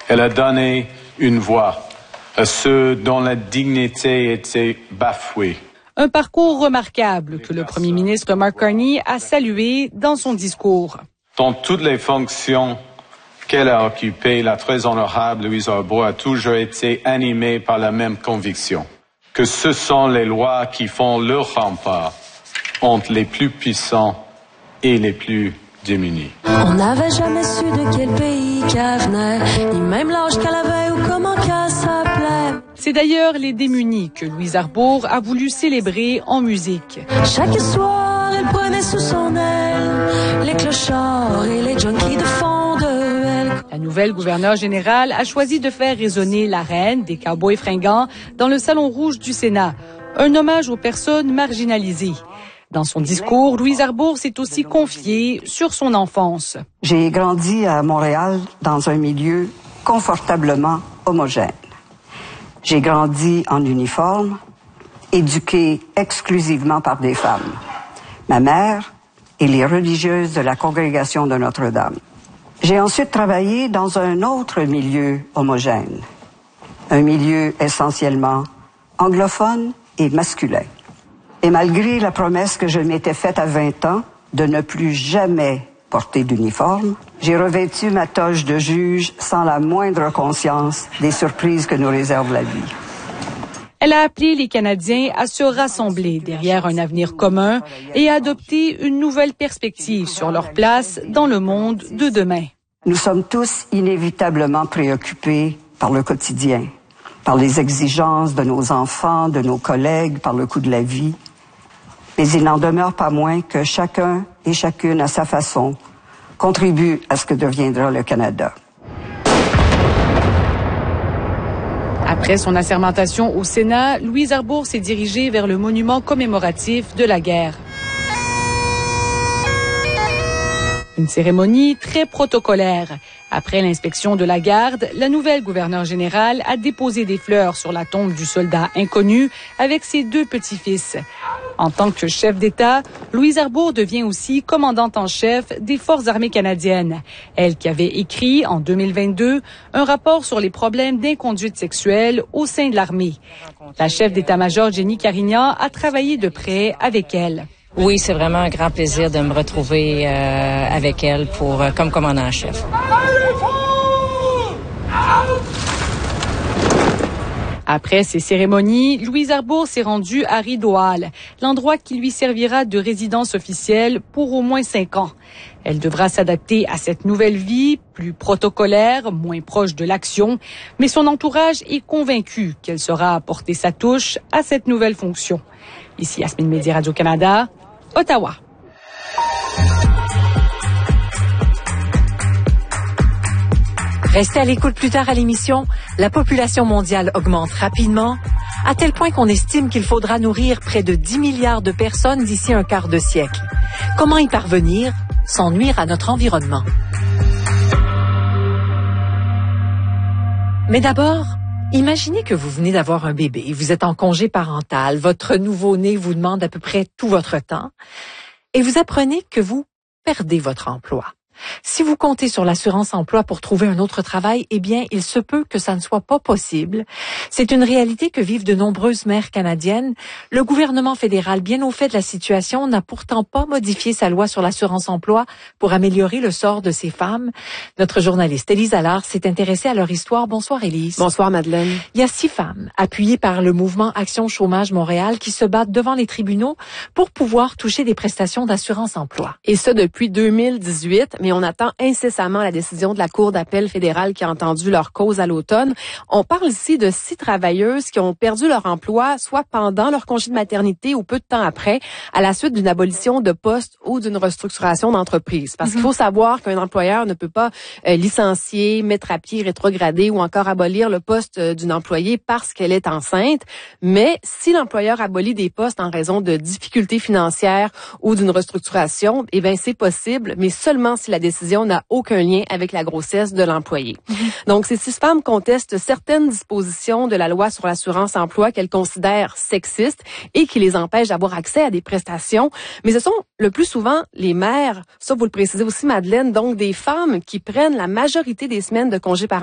Elle a donné une voix à ceux dont la dignité était bafouée. Un parcours remarquable que le premier ministre Mark Carney a salué dans son discours. Dans toutes les fonctions qu'elle a occupées, la très honorable Louise Arbour a toujours été animée par la même conviction, que ce sont les lois qui font le rempart entre les plus puissants et les plus démunis. On n'avait jamais su de quel pays qu'elle venait, ni même l'âge qu'elle avait ou comment qu'elle s'appelait. C'est d'ailleurs les démunis que Louise Arbour a voulu célébrer en musique. Chaque soir, elle prenait sous son aile les clochards et les junkies de fond de elle. La nouvelle gouverneure générale a choisi de faire résonner la reine des cowboys fringants dans le Salon Rouge du Sénat, un hommage aux personnes marginalisées. Dans son discours, Louise Arbour s'est aussi confiée sur son enfance. J'ai grandi à Montréal dans un milieu confortablement homogène. J'ai grandi en uniforme, éduquée exclusivement par des femmes. Ma mère et les religieuses de la congrégation de Notre-Dame. J'ai ensuite travaillé dans un autre milieu homogène, un milieu essentiellement anglophone et masculin. Et malgré la promesse que je m'étais faite à 20 ans de ne plus jamais porter d'uniforme, j'ai revêtu ma toge de juge sans la moindre conscience des surprises que nous réserve la vie. Elle a appelé les Canadiens à se rassembler derrière un avenir commun et à adopter une nouvelle perspective sur leur place dans le monde de demain. Nous sommes tous inévitablement préoccupés par le quotidien, par les exigences de nos enfants, de nos collègues, par le coût de la vie. Mais il n'en demeure pas moins que chacun et chacune, à sa façon, contribue à ce que deviendra le Canada. Après son assermentation au Sénat, Louise Arbour s'est dirigée vers le monument commémoratif de la guerre. Une cérémonie très protocolaire. Après l'inspection de la garde, la nouvelle gouverneure générale a déposé des fleurs sur la tombe du soldat inconnu avec ses 2 petits-fils. En tant que chef d'État, Louise Arbour devient aussi commandante en chef des Forces armées canadiennes. Elle qui avait écrit en 2022 un rapport sur les problèmes d'inconduite sexuelle au sein de l'armée. La chef d'état-major Jenny Carignan a travaillé de près avec elle. Oui, c'est vraiment un grand plaisir de me retrouver avec elle comme commandant en chef. Après ces cérémonies, Louise Arbour s'est rendue à Rideau Hall, l'endroit qui lui servira de résidence officielle pour au moins 5 ans. Elle devra s'adapter à cette nouvelle vie, plus protocolaire, moins proche de l'action, mais son entourage est convaincu qu'elle saura apporter sa touche à cette nouvelle fonction. Ici Yasmine Média, Radio-Canada, Ottawa. Restez à l'écoute plus tard à l'émission. La population mondiale augmente rapidement, à tel point qu'on estime qu'il faudra nourrir près de 10 milliards de personnes d'ici un quart de siècle. Comment y parvenir sans nuire à notre environnement? Mais d'abord, imaginez que vous venez d'avoir un bébé, vous êtes en congé parental, votre nouveau-né vous demande à peu près tout votre temps, et vous apprenez que vous perdez votre emploi. Si vous comptez sur l'assurance emploi pour trouver un autre travail, eh bien, il se peut que ça ne soit pas possible. C'est une réalité que vivent de nombreuses mères canadiennes. Le gouvernement fédéral, bien au fait de la situation, n'a pourtant pas modifié sa loi sur l'assurance emploi pour améliorer le sort de ces femmes. Notre journaliste Élise Allard s'est intéressée à leur histoire. Bonsoir Élise. Bonsoir Madeleine. Il y a 6 femmes, appuyées par le mouvement Action Chômage Montréal, qui se battent devant les tribunaux pour pouvoir toucher des prestations d'assurance emploi. Et ça depuis 2018. Mais on attend incessamment la décision de la Cour d'appel fédérale qui a entendu leur cause à l'automne. On parle ici de 6 travailleuses qui ont perdu leur emploi, soit pendant leur congé de maternité ou peu de temps après, à la suite d'une abolition de poste ou d'une restructuration d'entreprise. Parce qu'il faut savoir qu'un employeur ne peut pas licencier, mettre à pied, rétrograder ou encore abolir le poste d'une employée parce qu'elle est enceinte. Mais si l'employeur abolit des postes en raison de difficultés financières ou d'une restructuration, eh bien c'est possible, mais seulement si la décision n'a aucun lien avec la grossesse de l'employé. Donc, ces 6 femmes contestent certaines dispositions de la loi sur l'assurance emploi qu'elles considèrent sexistes et qui les empêchent d'avoir accès à des prestations. Mais ce sont le plus souvent les mères, ça vous le précisez aussi Madeleine, donc des femmes qui prennent la majorité des semaines de congé parental